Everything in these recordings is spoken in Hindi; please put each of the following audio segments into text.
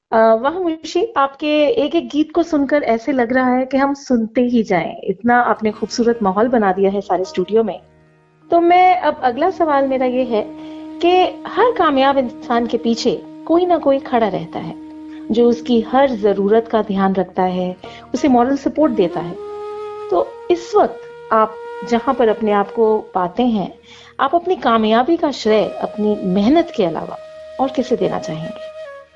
वाह मुंशी, आपके एक एक गीत को सुनकर ऐसे लग रहा है कि हम सुनते ही जाएं। इतना आपने खूबसूरत माहौल बना दिया है सारे स्टूडियो में। तो मैं अब अगला सवाल मेरा ये है कि हर कामयाब इंसान के पीछे कोई ना कोई खड़ा रहता है जो उसकी हर जरूरत का ध्यान रखता है, उसे मॉरल सपोर्ट देता है। तो इस वक्त आप जहां पर अपने आप को पाते हैं, आप अपनी कामयाबी का श्रेय अपनी मेहनत के अलावा और किसे देना चाहेंगे?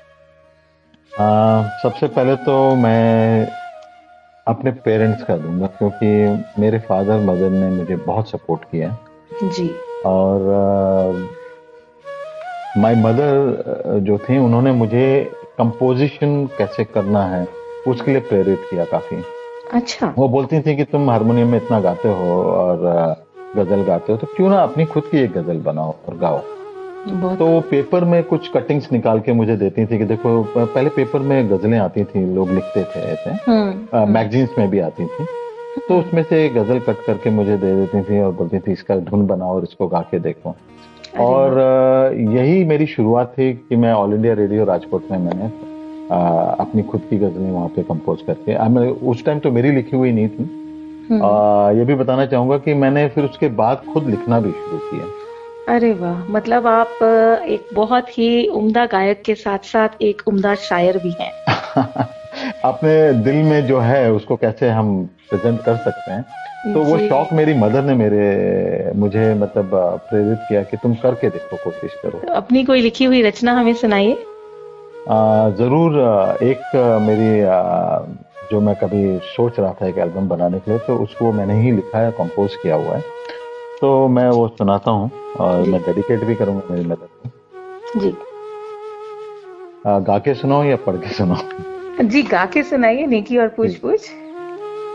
सबसे पहले तो मैं अपने पेरेंट्स का दूंगा, क्योंकि मेरे फादर मदर ने मुझे बहुत सपोर्ट किया है। जी। और माय मदर जो थी, उन्होंने मुझे कंपोजिशन कैसे करना है उसके लिए प्रेरित किया काफी। अच्छा। वो बोलती थी कि तुम हारमोनियम में इतना गाते हो और गजल गाते हो, तो क्यों ना अपनी खुद की एक गजल बनाओ और गाओ। बहुत तो खूब। पेपर में कुछ कटिंग्स निकाल के मुझे देती थी कि देखो, पहले पेपर में गजलें आती थी, लोग लिखते थे ऐसे, हम्म। मैगजीन्स में भी आती थी। तो हम्म। उसमें से एक गजल कट करके मुझे दे देती थी और बोलती थी इसका धुन बनाओ और इसको गा के देखो। अरे और वाह। यही मेरी शुरुआत थी कि मैं ऑल इंडिया रेडियो राजकोट में मैंने अपनी खुद की गजलें वहाँ पे कंपोज करके, मैं उस टाइम तो मेरी लिखी हुई नहीं थी। हम्म। ये भी बताना चाहूंगा कि मैंने फिर उसके बाद खुद लिखना भी शुरू किया। अरे वाह, मतलब आप एक बहुत ही उम्दा गायक के साथ साथ एक उम्दा शायर भी हैं। अपने दिल में जो है उसको कैसे हम प्रेजेंट कर सकते हैं। तो वो जी। शौक मेरी मदर ने मेरे मुझे मतलब प्रेरित किया कि तुम करके देखो, कोशिश करो। तो अपनी कोई लिखी हुई रचना हमें सुनाइए। जरूर। एक मेरी जो मैं कभी सोच रहा था एक एल्बम बनाने के लिए, तो उसको मैंने ही लिखा है, कंपोज किया हुआ है। तो मैं वो सुनाता हूँ और जी। मैं डेडिकेट भी करूंगा मेरी मदर को। जी। गा के सुनाओ या पढ़ के सुनाओ? जी, गा के सुनाइए, नेकी और पूछ ठीक। पूछ।